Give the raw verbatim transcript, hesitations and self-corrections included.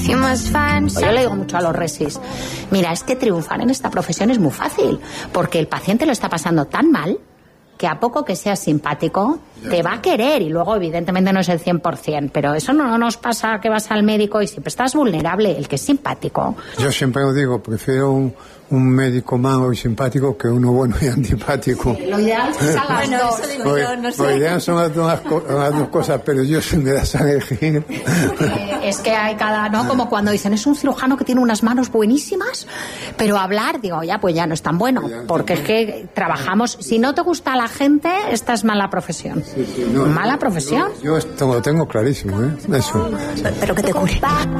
Yo le digo mucho a los resis, mira, es que triunfar en esta profesión es muy fácil, porque el paciente lo está pasando tan mal que a poco que seas simpático te va a querer, y luego evidentemente no es el cien por ciento, pero eso no nos pasa que vas al médico y siempre estás vulnerable. El que es simpático. Yo siempre os digo, prefiero un, un médico malo y simpático que uno bueno y antipático. Sí, lo ideal es a las bueno, dos. Eso digo Lo, yo, no sé. lo ideal son las dos, las dos cosas, pero yo si me das a elegir... Eh, es que hay cada, ¿no? Como cuando dicen, es un cirujano que tiene unas manos buenísimas, pero hablar, digo, ya, pues ya no es tan bueno, porque es que trabajamos, si no te gusta la gente, esta es mala profesión. Sí, sí, no, mala profesión. Yo, yo esto lo tengo clarísimo, ¿eh? Eso. Pero que te cure.